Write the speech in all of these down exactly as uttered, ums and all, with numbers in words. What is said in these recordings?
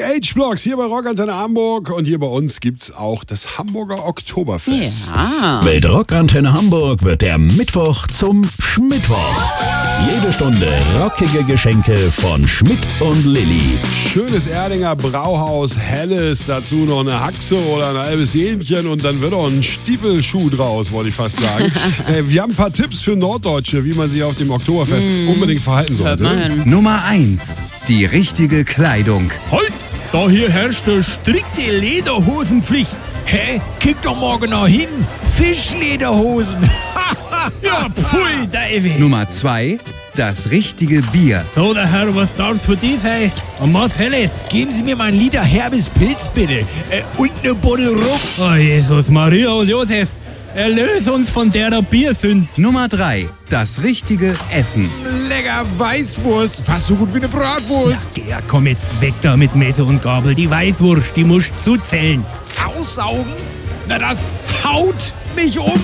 H-Blocks hier bei Rockantenne Hamburg und hier bei uns gibt's auch das Hamburger Oktoberfest. Ja. Mit Rockantenne Hamburg wird der Mittwoch zum Schmittwoch. Jede Stunde rockige Geschenke von Schmidt und Lilly. Schönes Erdinger Brauhaus, helles, dazu noch eine Haxe oder ein halbes Hähnchen und dann wird auch ein Stiefelschuh draus, wollte ich fast sagen. äh, wir haben ein paar Tipps für Norddeutsche, wie man sich auf dem Oktoberfest mm. unbedingt verhalten sollte. Nummer eins. Die richtige Kleidung. Halt! Da hier herrscht eine strikte Lederhosenpflicht. Hä? Kick doch morgen noch hin. Fischlederhosen. Ja, pfui, Teufel. Nummer zwei. Das richtige Bier. So, der Herr, was darf's für die sein? Und was Helles? Geben Sie mir mal ein Liter herbes Pilz, bitte. Äh, und eine Buddel Rum. Oh, Jesus, Maria und Josef. Erlöse uns von der Biersünd. Nummer drei. Das richtige Essen. Lecker Weißwurst. Fast so gut wie eine Bratwurst. Ja, ja, komm jetzt weg da mit Messer und Gabel. Die Weißwurst, die musst du zählen. Aussaugen? Na, das haut mich um.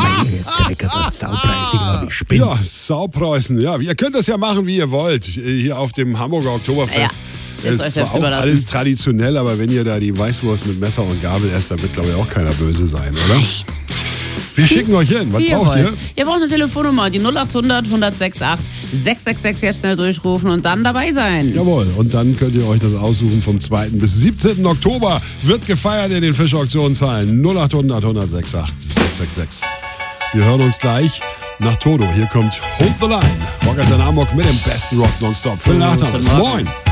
Ja, Saupreußen. Ja, ihr könnt das ja machen, wie ihr wollt. Hier auf dem Hamburger Oktoberfest. Ja, ist zwar auch alles traditionell, aber wenn ihr da die Weißwurst mit Messer und Gabel esst, dann wird, glaube ich, auch keiner böse sein, oder? Wir schicken euch hin. Was Wie braucht ihr? Wollt. Ihr braucht eine Telefonnummer, die null acht hundert, hundertsechsundachtzig, sechshundertsechsundsechzig jetzt schnell durchrufen und dann dabei sein. Jawohl, und dann könnt ihr euch das aussuchen vom zweiten bis siebzehnten Oktober. Wird gefeiert in den Fischauktionshallen. null acht hundert, hundertsechsundachtzig, sechshundertsechsundsechzig. Wir hören uns gleich nach Todo. Hier kommt Hold the Line. Rockantenne Hamburg mit dem besten Rock nonstop. Phil Nachtanz. Moin.